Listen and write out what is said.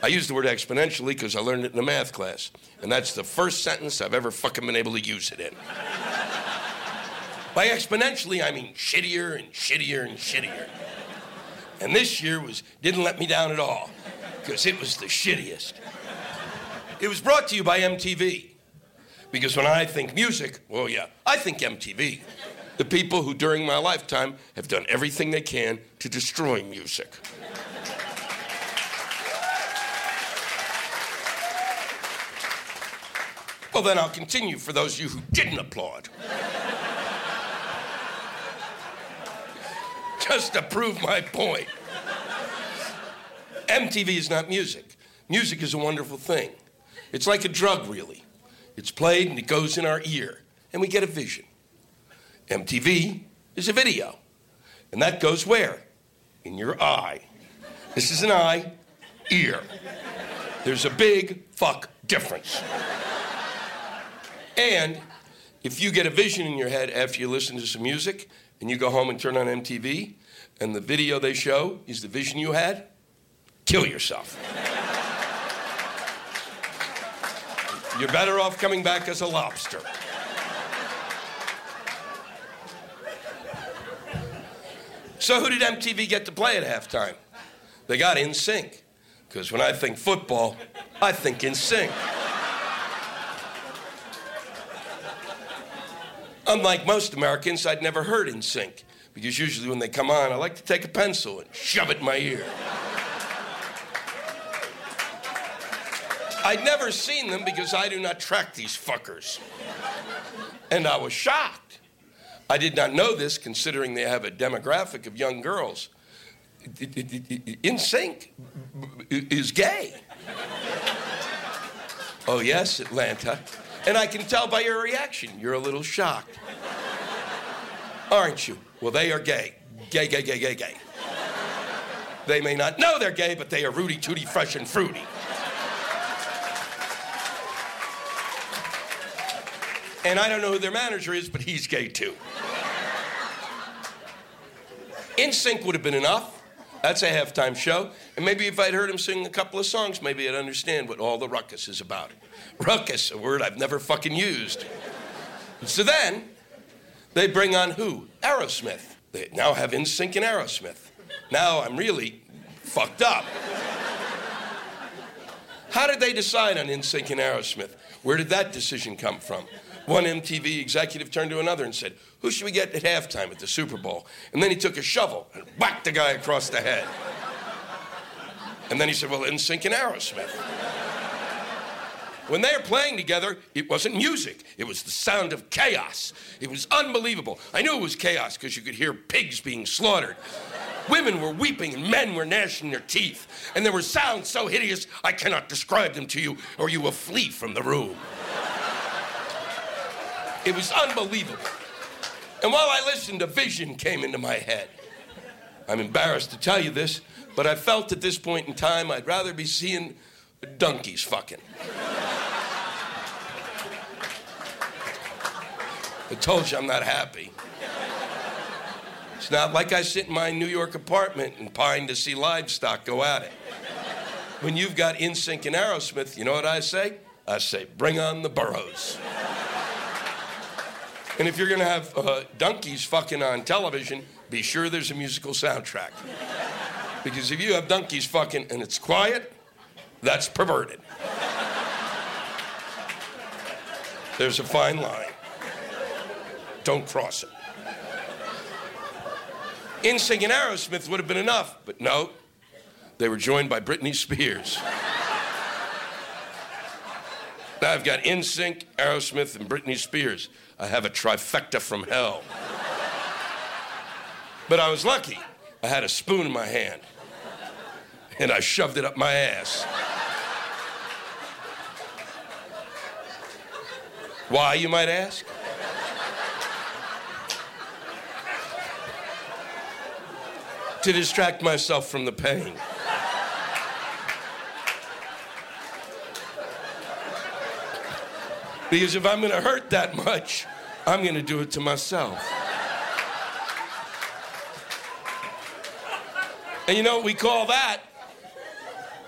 I use the word exponentially because I learned it in a math class. And that's the first sentence I've ever fucking been able to use it in. By exponentially, I mean shittier and shittier and shittier. And this year didn't let me down at all, because it was the shittiest. It was brought to you by MTV. Because when I think music, well, yeah, I think MTV. The people who, during my lifetime, have done everything they can to destroy music. Well, then I'll continue for those of you who didn't applaud. Just to prove my point. MTV is not music. Music is a wonderful thing. It's like a drug, really. It's played and it goes in our ear, and we get a vision. MTV is a video, and that goes where? In your eye. This is an eye, ear. There's a big fuck difference. And if you get a vision in your head after you listen to some music, and you go home and turn on MTV, and the video they show is the vision you had, kill yourself. You're better off coming back as a lobster. So who did MTV get to play at halftime? They got NSYNC. Because when I think football, I think NSYNC. Unlike most Americans, I'd never heard NSYNC. Because usually when they come on, I like to take a pencil and shove it in my ear. I'd never seen them because I do not track these fuckers. And I was shocked. I did not know this, considering they have a demographic of young girls. NSYNC is gay. Oh, yes, Atlanta. And I can tell by your reaction, you're a little shocked. Aren't you? Well, they are gay. Gay, gay, gay, gay, gay. They may not know they're gay, but they are rooty, tooty, fresh, and fruity. And I don't know who their manager is, but he's gay too. NSYNC would have been enough. That's a halftime show. And maybe if I'd heard him sing a couple of songs, maybe I'd understand what all the ruckus is about. Ruckus, a word I've never fucking used. So then, they bring on who? Aerosmith. They now have NSYNC and Aerosmith. Now I'm really fucked up. How did they decide on NSYNC and Aerosmith? Where did that decision come from? One MTV executive turned to another and said, who should we get at halftime at the Super Bowl? And then he took a shovel and whacked the guy across the head. And then he said, well, NSYNC and Aerosmith. When they were playing together, it wasn't music. It was the sound of chaos. It was unbelievable. I knew it was chaos because you could hear pigs being slaughtered. Women were weeping and men were gnashing their teeth. And there were sounds so hideous, I cannot describe them to you or you will flee from the room. It was unbelievable. And while I listened, a vision came into my head. I'm embarrassed to tell you this, but I felt at this point in time I'd rather be seeing donkeys fucking. I told you I'm not happy. It's not like I sit in my New York apartment and pine to see livestock go at it. When you've got NSYNC and Aerosmith, you know what I say? I say, bring on the burros. And if you're going to have donkeys fucking on television, be sure there's a musical soundtrack. Because if you have donkeys fucking and it's quiet, that's perverted. There's a fine line. Don't cross it. NSYNC and Aerosmith would have been enough, but no. They were joined by Britney Spears. Now I've got NSYNC, Aerosmith, and Britney Spears. I have a trifecta from hell. But I was lucky. I had a spoon in my hand. And I shoved it up my ass. Why, you might ask? To distract myself from the pain. Because if I'm going to hurt that much, I'm going to do it to myself. And you know what we call that?